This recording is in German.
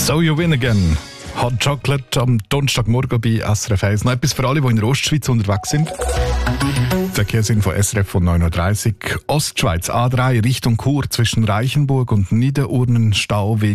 So You Win Again. Hot Chocolate am Donnerstagmorgen bei SRF 1. Noch etwas für alle, die in der Ostschweiz unterwegs sind. Verkehrsinfo SRF von 9.30 Uhr. Ostschweiz A3 Richtung Chur zwischen Reichenburg und Niederurnen Stau wegen